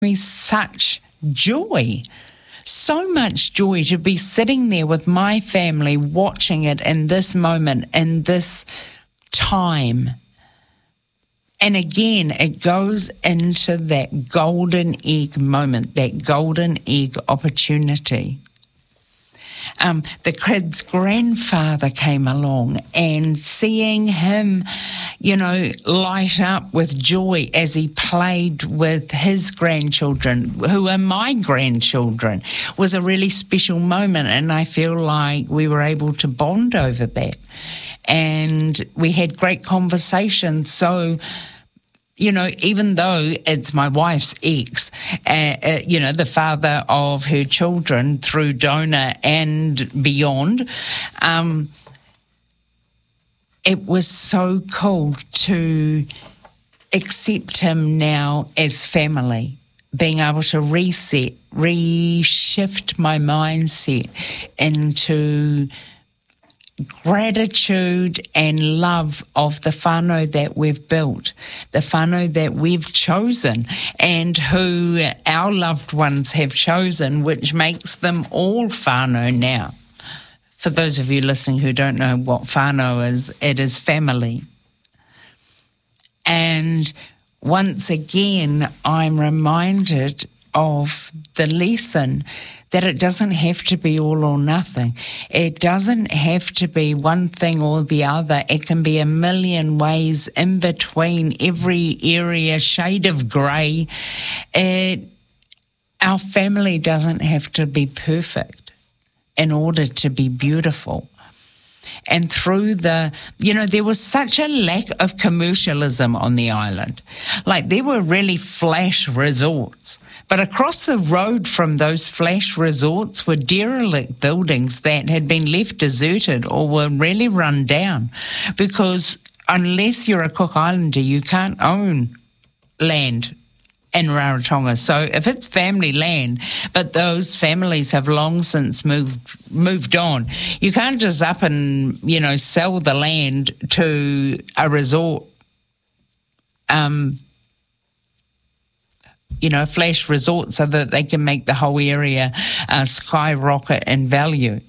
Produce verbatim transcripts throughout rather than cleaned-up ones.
me such joy. So much joy to be sitting there with my family watching it in this moment, in this time. And again, it goes into that golden egg moment, that golden egg opportunity. Um, the kid's grandfather came along, and seeing him, you know, light up with joy as he played with his grandchildren, who are my grandchildren, was a really special moment. And I feel like we were able to bond over that. And we had great conversations. So, you know, even though it's my wife's ex, uh, uh, you know, the father of her children through donor and beyond, um, it was so cool to accept him now as family, being able to reset, reshift my mindset into gratitude and love of the whānau that we've built, the whānau that we've chosen and who our loved ones have chosen, which makes them all whānau now. For those of you listening who don't know what whānau is, it is family. And once again, I'm reminded of the lesson that it doesn't have to be all or nothing. It doesn't have to be one thing or the other. It can be a million ways in between, every area, shade of grey. It, our family doesn't have to be perfect in order to be beautiful. And through the, you know, there was such a lack of commercialism on the island. Like, there were really flash resorts. But across the road from those flash resorts were derelict buildings that had been left deserted or were really run down. Because unless you're a Cook Islander, you can't own land in Rarotonga. So if it's family land, but those families have long since moved moved on, you can't just up and, you know, sell the land to a resort, um, you know, flash resort so that they can make the whole area uh, skyrocket in value.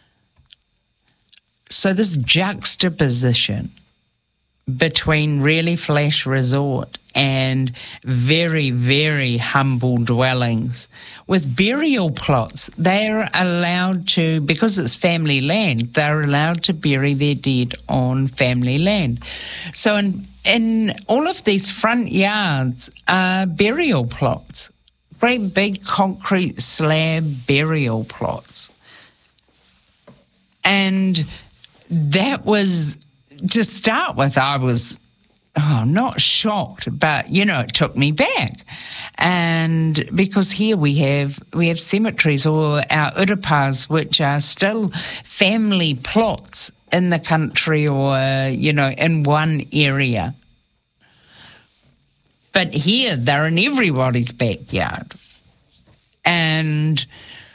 So this juxtaposition between really flash resort and very, very humble dwellings with burial plots. They're allowed to, because it's family land, they're allowed to bury their dead on family land. So in, in all of these front yards are burial plots, great big concrete slab burial plots. And that was, to start with, I was Oh, not shocked, but, you know, it took me back. And because here we have we have cemeteries or our urupas, which are still family plots in the country or, you know, in one area. But here they're in everybody's backyard. And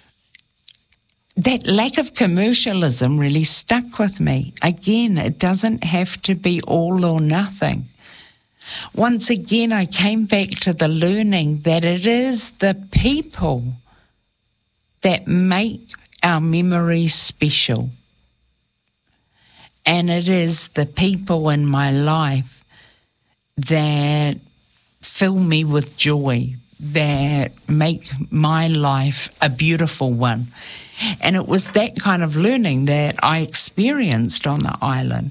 that lack of commercialism really stuck with me. Again, it doesn't have to be all or nothing. Once again, I came back to the learning that it is the people that make our memories special. And it is the people in my life that fill me with joy, that make my life a beautiful one. And it was that kind of learning that I experienced on the island.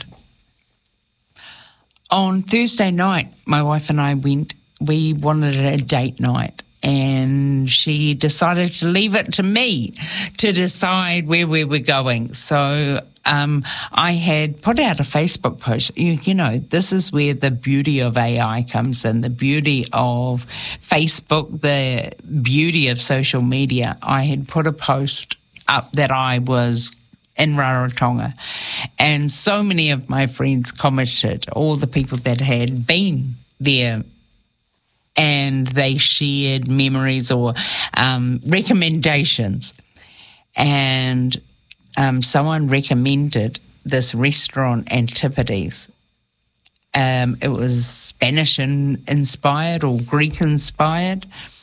On Thursday night, my wife and I went, we wanted a date night, and she decided to leave it to me to decide where we were going. So um, I had put out a Facebook post. You, you know, this is where the beauty of A I comes in, the beauty of Facebook, the beauty of social media. I had put a post up that I was in Rarotonga, and so many of my friends commented, all the people that had been there, and they shared memories or um, recommendations. And um, someone recommended this restaurant, Antipodes. Um, it was Spanish in, inspired or Greek inspired.